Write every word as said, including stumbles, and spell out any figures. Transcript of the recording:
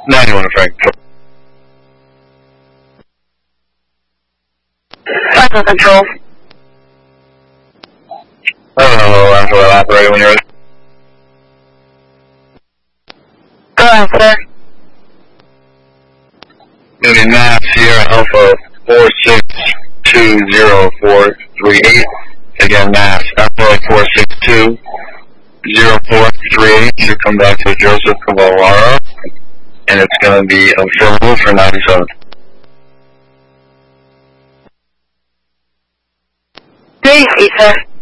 ninety-one, Frank. Central Control. Hello, Angela, operator when you're ready. Go ahead, sir. Moving Mass Sierra Alpha four six two zero four three eight. Again, Mass Alpha four six two zero four three eight. Should come back to Joseph Cavallaro, and it's going to be affirmative for ninety-seven. three eight, sir.